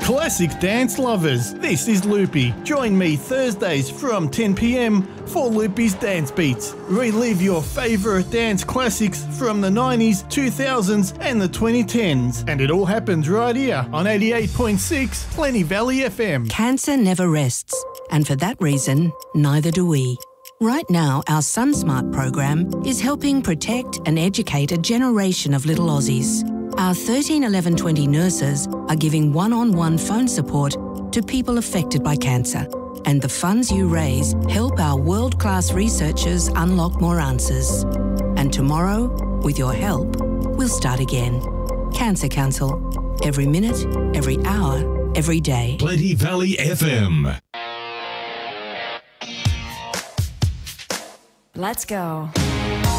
Classic dance lovers, this is Loopy. Join me Thursdays from 10 p.m. for Loopy's Dance Beats. Relive your favourite dance classics from the 90s, 2000s and the 2010s. And it all happens right here on 88.6 Plenty Valley FM. Cancer never rests, and for that reason, neither do we. Right now, our SunSmart program is helping protect and educate a generation of little Aussies. Our 131120 nurses are giving one-on-one phone support to people affected by cancer. And the funds you raise help our world-class researchers unlock more answers. And tomorrow, with your help, we'll start again. Cancer Council. Every minute, every hour, every day. Plenty Valley FM. Let's go.